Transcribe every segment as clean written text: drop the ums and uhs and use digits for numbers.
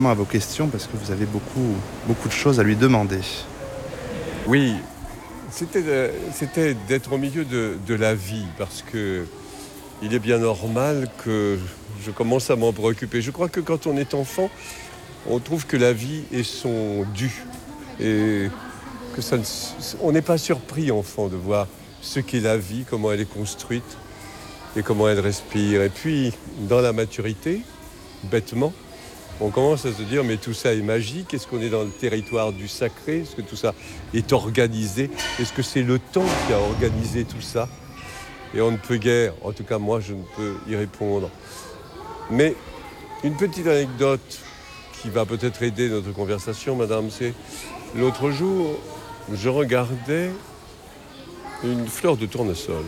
à vos questions parce que vous avez beaucoup de choses à lui demander. Oui, c'était d'être au milieu de la vie, parce que il est bien normal que je commence à m'en préoccuper. Je crois que quand on est enfant, on trouve que la vie est son dû. Et que on n'est pas surpris, enfant, de voir ce qu'est la vie, comment elle est construite et comment elle respire. Et puis, dans la maturité, bêtement, on commence à se dire, mais tout ça est magique. Est-ce qu'on est dans le territoire du sacré? Est-ce que tout ça est organisé? Est-ce que c'est le temps qui a organisé tout ça? Et on ne peut guère, en tout cas moi, je ne peux y répondre. Mais une petite anecdote qui va peut-être aider notre conversation, madame, c'est l'autre jour, je regardais une fleur de tournesol.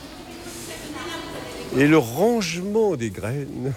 Et le rangement des graines...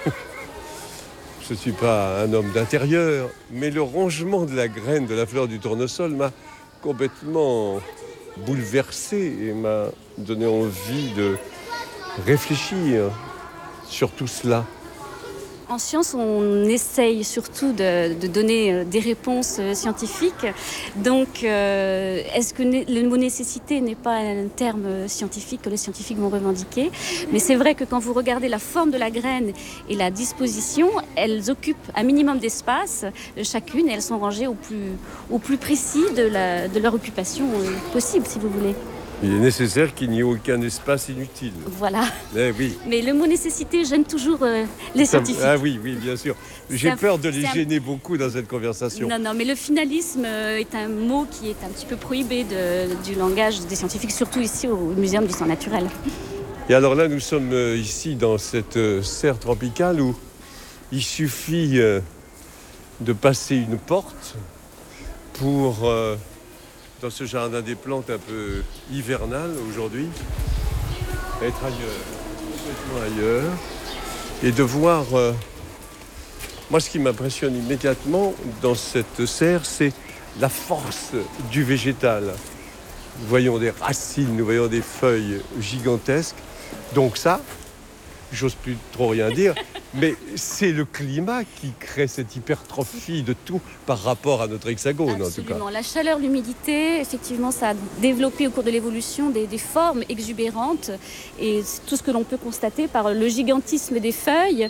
Je ne suis pas un homme d'intérieur, mais le rangement de la graine de la fleur du tournesol m'a complètement bouleversé et m'a donné envie de réfléchir sur tout cela. En science, on essaye surtout de donner des réponses scientifiques. Donc, est-ce que le mot nécessité n'est pas un terme scientifique que les scientifiques vont revendiquer? Mais c'est vrai que quand vous regardez la forme de la graine et la disposition, elles occupent un minimum d'espace chacune et elles sont rangées au plus précis de leur occupation possible, si vous voulez. Il est nécessaire qu'il n'y ait aucun espace inutile. Voilà. Oui. Mais le mot nécessité gêne toujours les scientifiques. Ah oui, bien sûr. J'ai peur de les gêner beaucoup dans cette conversation. Non, mais le finalisme est un mot qui est un petit peu prohibé du langage des scientifiques, surtout ici au Muséum du sang naturel. Et alors là, nous sommes ici dans cette serre tropicale où il suffit de passer une porte pour... dans ce jardin des plantes un peu hivernal aujourd'hui, être ailleurs, et de voir... moi, ce qui m'impressionne immédiatement dans cette serre, c'est la force du végétal. Nous voyons des racines, nous voyons des feuilles gigantesques. Donc ça, j'ose plus trop rien dire, mais c'est le climat qui crée cette hypertrophie de tout par rapport à notre hexagone. Absolument. En tout cas. La chaleur, l'humidité, effectivement, ça a développé au cours de l'évolution des formes exubérantes et c'est tout ce que l'on peut constater par le gigantisme des feuilles,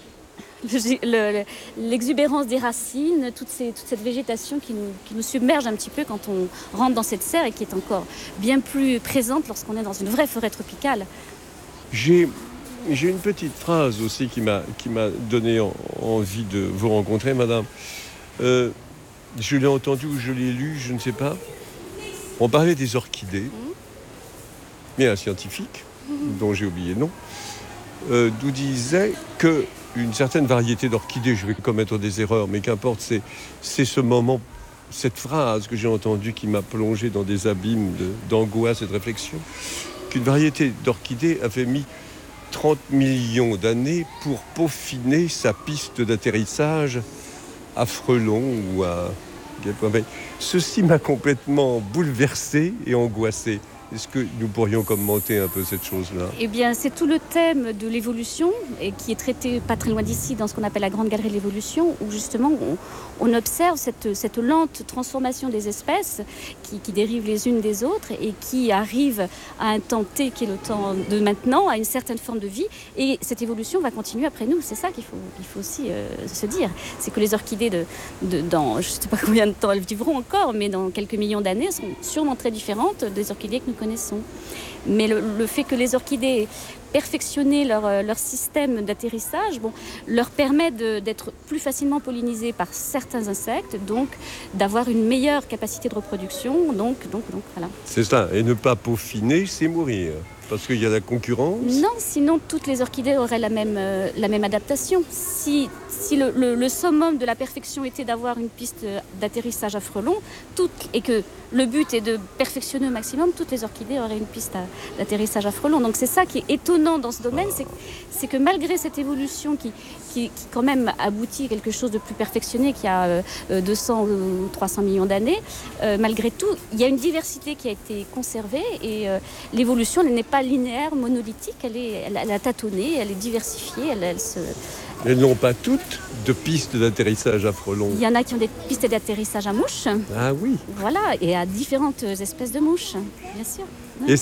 l'exubérance des racines, toute cette végétation qui nous submerge un petit peu quand on rentre dans cette serre et qui est encore bien plus présente lorsqu'on est dans une vraie forêt tropicale. J'ai une petite phrase aussi qui m'a donné envie de vous rencontrer, madame. Je l'ai entendu ou je l'ai lu, je ne sais pas. On parlait des orchidées, mais un scientifique, dont j'ai oublié le nom, nous disait qu'une certaine variété d'orchidées, je vais commettre des erreurs, mais qu'importe, c'est ce moment, cette phrase que j'ai entendue qui m'a plongé dans des abîmes d'angoisse et de réflexion, qu'une variété d'orchidées avait mis 30 millions d'années pour peaufiner sa piste d'atterrissage à Frelon ou à Guelpin. Ceci m'a complètement bouleversé et angoissé. Est-ce que nous pourrions commenter un peu cette chose-là? Eh bien, c'est tout le thème de l'évolution et qui est traité pas très loin d'ici dans ce qu'on appelle la Grande Galerie de l'évolution, où justement on observe cette lente transformation des espèces qui dérivent les unes des autres et qui arrivent à un temps T qui est le temps de maintenant, à une certaine forme de vie. Et cette évolution va continuer après nous. C'est ça qu'il faut aussi se dire. C'est que les orchidées dans je ne sais pas combien de temps elles vivront encore, mais dans quelques millions d'années, sont sûrement très différentes des orchidées que nous connaissons. Mais le fait que les orchidées perfectionner leur système d'atterrissage, leur permet d'être plus facilement pollinisées par certains insectes, donc d'avoir une meilleure capacité de reproduction. Donc voilà. C'est ça, et ne pas peaufiner, c'est mourir. Parce qu'il y a la concurrence. Non, sinon toutes les orchidées auraient la même adaptation. Si le summum de la perfection était d'avoir une piste d'atterrissage à frelons, et que le but est de perfectionner au maximum, toutes les orchidées auraient une piste d'atterrissage à frelons. Donc c'est ça qui est étonnant dans ce domaine, c'est que malgré cette évolution qui quand même aboutit à quelque chose de plus perfectionné qu'il y a 200 ou 300 millions d'années, malgré tout, il y a une diversité qui a été conservée et l'évolution n'est pas pas linéaire, monolithique, elle a tâtonné, elle est diversifiée, Elles n'ont pas toutes de pistes d'atterrissage à frelons. Il y en a qui ont des pistes d'atterrissage à mouches. Ah oui. Voilà, et à différentes espèces de mouches, bien sûr. Ouais.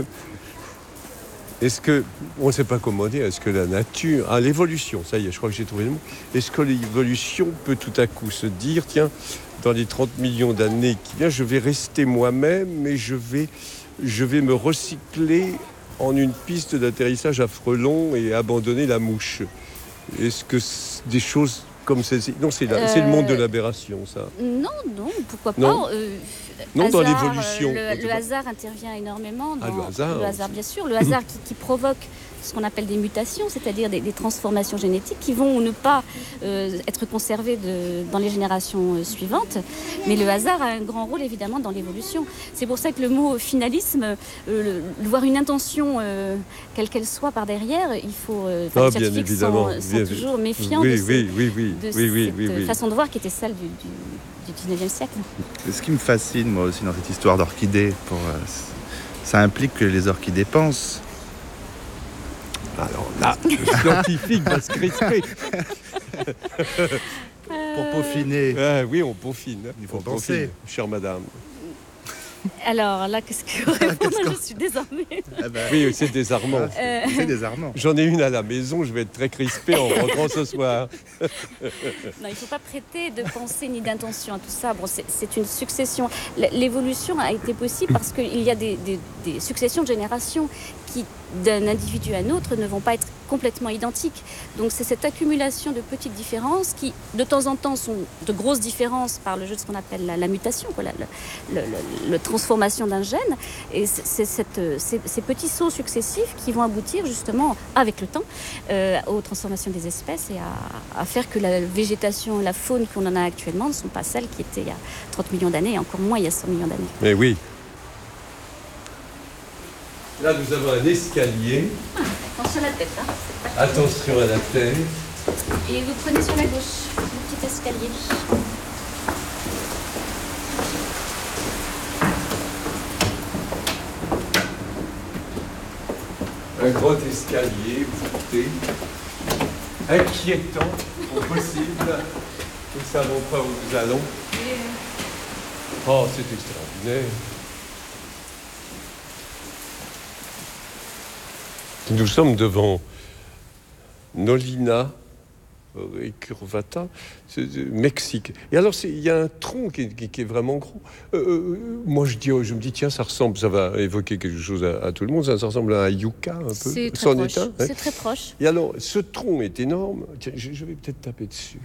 Est-ce que, on ne sait pas comment dire, est-ce que la nature, l'évolution, ça y est, je crois que j'ai trouvé le mot, est-ce que l'évolution peut tout à coup se dire, tiens, dans les 30 millions d'années qui viennent, je vais rester moi-même, mais je vais me recycler en une piste d'atterrissage à frelons et abandonner la mouche. Est-ce que des choses comme celle-ci... Non, c'est le monde de l'aberration, ça. Non, pourquoi pas. Non, dans hasard, l'évolution. Le hasard intervient énormément. Le hasard, bien sûr. Le hasard qui provoque ce qu'on appelle des mutations, c'est-à-dire des transformations génétiques qui vont ou ne pas être conservées dans les générations suivantes. Mais le hasard a un grand rôle, évidemment, dans l'évolution. C'est pour ça que le mot finalisme, voir une intention, quelle qu'elle soit par derrière, il faut... les scientifiques sont toujours méfiants de cette façon de voir qui était celle du 19e siècle. Ce qui me fascine, moi aussi, dans cette histoire d'orchidées, ça implique que les orchidées pensent. Alors là, le scientifique va se crisper. Pour peaufiner. Oui, on peaufine. Il faut penser. Chère madame. Alors là, qu'est-ce que répondre? Je suis désarmée. Oui, c'est désarmant. C'est désarmant. J'en ai une à la maison, je vais être très crispé en rentrant ce soir. Non, il ne faut pas prêter de pensée ni d'intention à tout ça. Bon, c'est une succession. L'évolution a été possible parce qu'il y a des successions de générations qui, d'un individu à un autre, ne vont pas être complètement identiques. Donc c'est cette accumulation de petites différences qui, de temps en temps, sont de grosses différences par le jeu de ce qu'on appelle la mutation, la transformation d'un gène. Et c'est ces petits sauts successifs qui vont aboutir justement, avec le temps, aux transformations des espèces et à faire que la végétation, la faune qu'on en a actuellement ne sont pas celles qui étaient il y a 30 millions d'années et encore moins il y a 100 millions d'années. Mais oui. Là, nous avons un escalier. Attention à la tête, hein. Attention à la tête. Et vous prenez sur la gauche, le petit escalier. Un grand escalier voûté, inquiétant au possible. Nous ne savons pas où nous allons. Oh, c'est extraordinaire. Nous sommes devant Nolina recurvata, Mexique. Et alors, il y a un tronc qui est vraiment gros. Moi, je me dis, tiens, ça va évoquer quelque chose à tout le monde. Ça ressemble à un yucca, un peu. C'est très proche. C'est très proche. Et alors, ce tronc est énorme. Tiens, je vais peut-être taper dessus.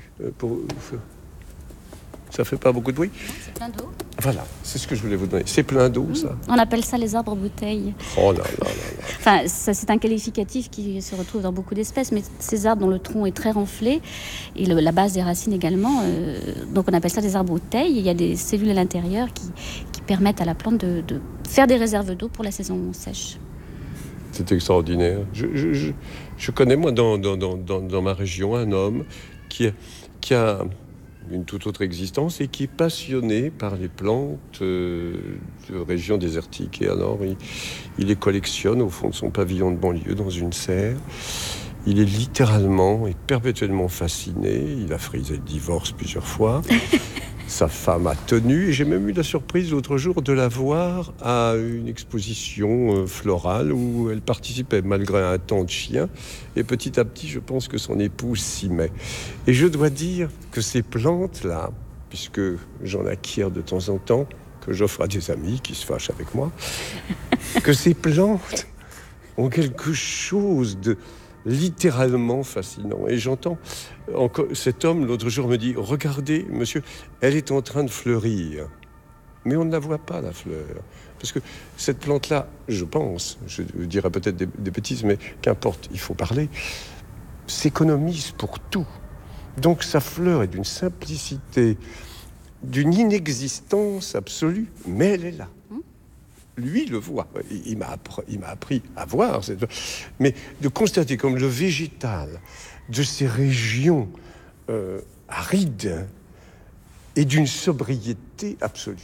Ça fait pas beaucoup de bruit. Non, c'est plein d'eau. Voilà, c'est ce que je voulais vous donner. C'est plein d'eau, ça. On appelle ça les arbres bouteilles. Oh là là là là. Enfin, ça, c'est un qualificatif qui se retrouve dans beaucoup d'espèces, mais ces arbres dont le tronc est très renflé et la base des racines également, donc on appelle ça des arbres bouteilles. Il y a des cellules à l'intérieur qui permettent à la plante de faire des réserves d'eau pour la saison sèche. C'est extraordinaire. Je connais, moi, dans ma région, un homme qui a une toute autre existence et qui est passionné par les plantes de régions désertiques. Et alors, il les collectionne au fond de son pavillon de banlieue dans une serre. Il est littéralement et perpétuellement fasciné. Il a frisé le divorce plusieurs fois. Sa femme a tenu, et j'ai même eu la surprise l'autre jour de la voir à une exposition florale où elle participait malgré un temps de chien. Et petit à petit, je pense que son épouse s'y met. Et je dois dire que ces plantes-là, puisque j'en acquiers de temps en temps, que j'offre à des amis qui se fâchent avec moi, que ces plantes ont quelque chose de littéralement fascinant. Et j'entends encore cet homme l'autre jour me dit, regardez monsieur, elle est en train de fleurir, mais on ne la voit pas, la fleur, parce que cette plante là, je pense, je dirais peut-être des bêtises, mais qu'importe, il faut parler, s'économise pour tout. Donc sa fleur est d'une simplicité, d'une inexistence absolue, mais elle est là. Lui le voit. Il m'a appris à voir. Mais de constater comme le végétal de ces régions arides est d'une sobriété absolue.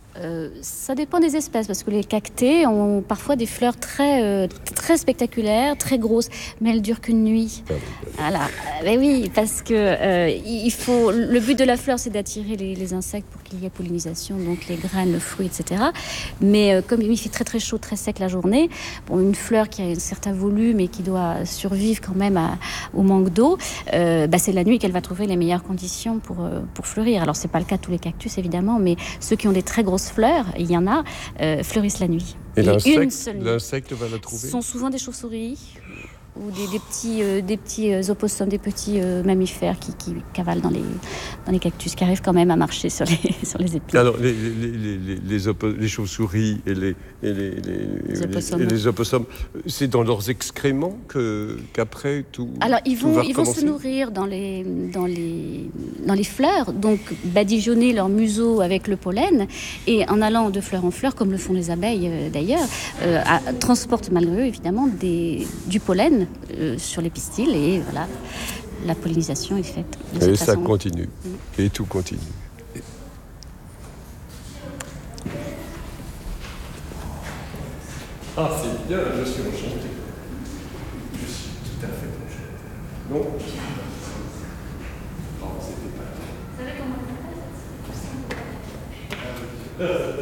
Ça dépend des espèces, parce que les cactées ont parfois des fleurs très spectaculaires, très grosses, mais elles durent qu'une nuit. Voilà. Mais oui, parce que le but de la fleur, c'est d'attirer les insectes pour qu'il y ait pollinisation, donc les graines, le fruit, etc. Mais comme il fait très très chaud, très sec la journée, une fleur qui a un certain volume et qui doit survivre quand même au manque d'eau, c'est la nuit qu'elle va trouver les meilleures conditions pour fleurir. Alors c'est pas le cas de tous les cactus évidemment, mais ceux qui ont des très grosses fleurs, il y en a, fleurissent la nuit. Et l'insecte va la trouver ? Ce sont souvent des chauves-souris ou des petits opossums, des petits mammifères qui cavalent dans les cactus, qui arrivent quand même à marcher sur les épines. Alors, les chauves-souris et les opossums, c'est dans leurs excréments qu'après tout. Alors, ils vont se nourrir dans les fleurs, donc badigeonner leur museau avec le pollen, et en allant de fleur en fleur, comme le font les abeilles d'ailleurs, transportent malgré eux évidemment du pollen sur les pistils, et voilà, la pollinisation est faite. Et ça continue, et tout continue. Ah, c'est bien, je suis enchanté. Je suis tout à fait enchanté. Non ? Non, c'était pas. Vous savez comment on appelle ça ?